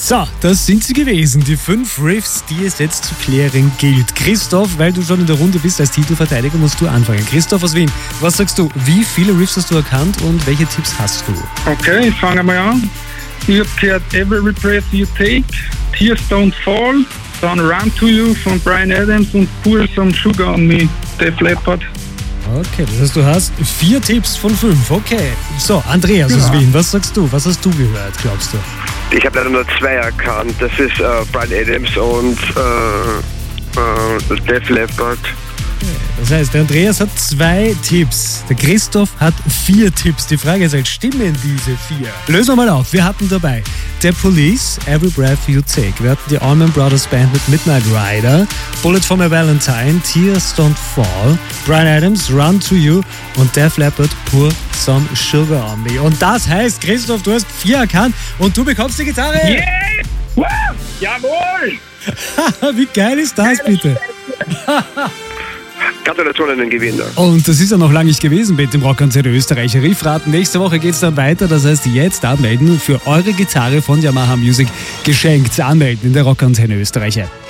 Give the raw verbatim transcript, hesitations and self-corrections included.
So, das sind sie gewesen, die fünf Riffs, die es jetzt zu klären gilt. Christoph, weil du schon in der Runde bist als Titelverteidiger, musst du anfangen. Christoph aus Wien, was sagst du, wie viele Riffs hast du erkannt und welche Tipps hast du? Okay, ich fange mal an. Ich habe gehört Every Breath You Take, Tears Don't Fall, dann Run To You von Bryan Adams und Pour Some Sugar on Me, Def Leppard. Okay, das heißt, du hast vier Tipps von fünf. Okay. So, Andreas Ja. aus Wien, was sagst du? Was hast du gehört, glaubst du? Ich habe leider nur zwei erkannt. Das ist äh, Bryan Adams und äh, äh, Def Leppard. Das heißt, der Andreas hat zwei Tipps. Der Christoph hat vier Tipps. Die Frage ist halt, stimmen diese vier? Lösen wir mal auf. Wir hatten dabei The Police, Every Breath You Take. Wir hatten die Allman Brothers Band mit Midnight Rider, Bullet for My Valentine, Tears Don't Fall, Bryan Adams, Run To You und Def Leppard, Pour Some Sugar on Me. Und das heißt, Christoph, du hast vier erkannt und du bekommst die Gitarre. Yeah! Woo! Jawohl! Wie geil ist das bitte? Gratulation an den Gewinner. Und das ist ja noch lange nicht gewesen mit dem Rockkonzert Österreicher Riffraten. Nächste Woche geht es dann weiter. Das heißt, jetzt anmelden für eure Gitarre von Yamaha Music geschenkt. Anmelden in der Rockkonzert Österreicher.